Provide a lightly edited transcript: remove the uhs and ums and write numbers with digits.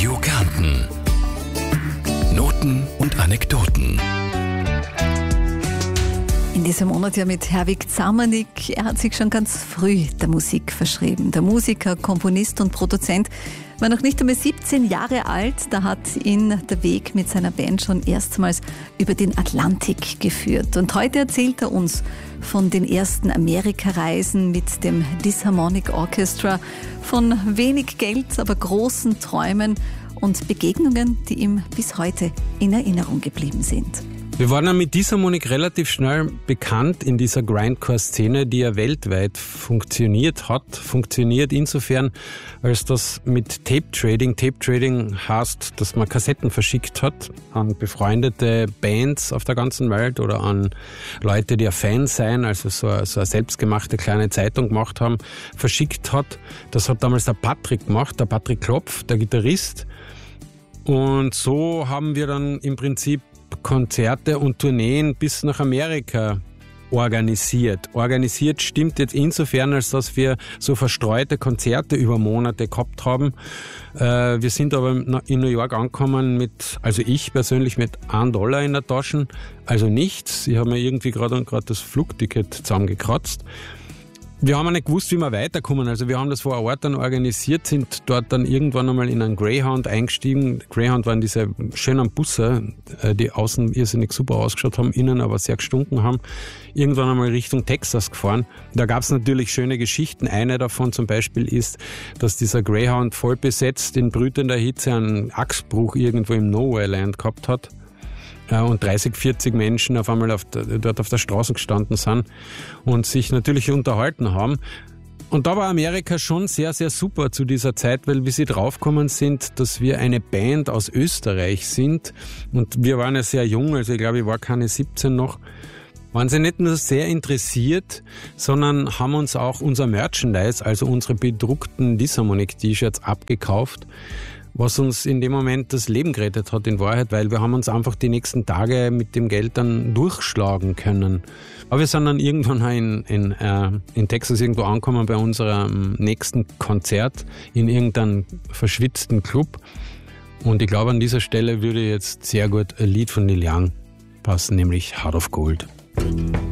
Radio Kärnten. Noten und Anekdoten. In diesem Monat ja mit Herwig Zamanik. Er hat sich schon ganz früh der Musik verschrieben. Der Musiker, Komponist und Produzent war noch nicht einmal 17 Jahre alt. Da hat ihn der Weg mit seiner Band schon erstmals über den Atlantik geführt. Und heute erzählt er uns von den ersten Amerikareisen mit dem Disharmonic Orchestra, von wenig Geld, aber großen Träumen und Begegnungen, die ihm bis heute in Erinnerung geblieben sind. Wir waren ja mit Disharmonic relativ schnell bekannt in dieser Grindcore-Szene, die ja weltweit funktioniert insofern, als das mit Tape-Trading. Tape-Trading heißt, dass man Kassetten verschickt hat an befreundete Bands auf der ganzen Welt oder an Leute, die ein Fan sein, also so eine selbstgemachte kleine Zeitung gemacht haben, verschickt hat. Das hat damals der Patrick gemacht, der Patrick Klopf, der Gitarrist. Und so haben wir dann im Prinzip Konzerte und Tourneen bis nach Amerika organisiert. Organisiert stimmt jetzt insofern, als dass wir so verstreute Konzerte über Monate gehabt haben. Wir sind aber in New York angekommen also ich persönlich mit $1 in der Tasche, also nichts. Ich habe mir irgendwie gerade das Flugticket zusammengekratzt. Wir haben nicht gewusst, wie wir weiterkommen. Also wir haben das vor Ort dann organisiert, sind dort dann irgendwann einmal in einen Greyhound eingestiegen. Greyhound waren diese schönen Busse, die außen irrsinnig super ausgeschaut haben, innen aber sehr gestunken haben. Irgendwann einmal Richtung Texas gefahren. Da gab es natürlich schöne Geschichten. Eine davon zum Beispiel ist, dass dieser Greyhound voll besetzt in brütender Hitze einen Achsbruch irgendwo im Nowhere-Land gehabt hat. Und 30, 40 Menschen auf einmal dort auf der Straße gestanden sind und sich natürlich unterhalten haben. Und da war Amerika schon sehr, sehr super zu dieser Zeit, weil wir sie draufgekommen sind, dass wir eine Band aus Österreich sind. Und wir waren ja sehr jung, also ich glaube, ich war keine 17 noch. Waren sie nicht nur sehr interessiert, sondern haben uns auch unser Merchandise, also unsere bedruckten Disharmonic-T-Shirts abgekauft, was uns in dem Moment das Leben gerettet hat in Wahrheit, weil wir haben uns einfach die nächsten Tage mit dem Geld dann durchschlagen können. Aber wir sind dann irgendwann in Texas irgendwo angekommen bei unserem nächsten Konzert in irgendeinem verschwitzten Club. Und ich glaube, an dieser Stelle würde jetzt sehr gut ein Lied von Neil Young passen, nämlich Heart of Gold.